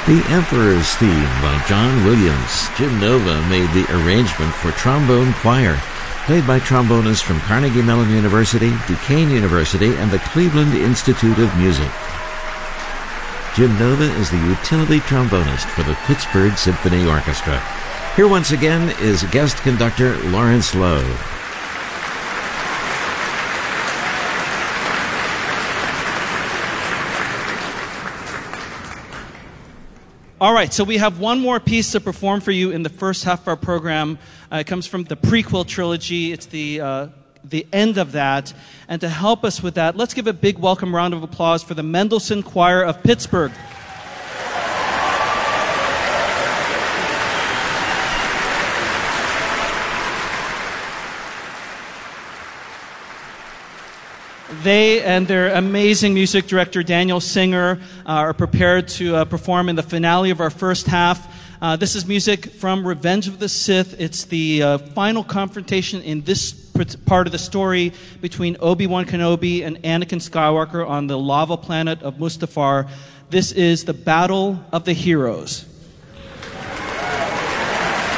The Emperor's Theme by John Williams. Jim Nova made the arrangement for trombone choir, played by trombonists from Carnegie Mellon University, Duquesne University, and the Cleveland Institute of Music. Jim Nova is the utility trombonist for the Pittsburgh Symphony Orchestra. Here once again is guest conductor Lawrence Lowe. All right, so we have one more piece to perform for you in the first half of our program. It comes from the prequel trilogy. It's the end of that. And to help us with that, let's give a big welcome round of applause for the Mendelssohn Choir of Pittsburgh. They and their amazing music director, Daniel Singer, are prepared to perform in the finale of our first half. This is music from Revenge of the Sith. It's the final confrontation in this part of the story between Obi-Wan Kenobi and Anakin Skywalker on the lava planet of Mustafar. This is the Battle of the Heroes.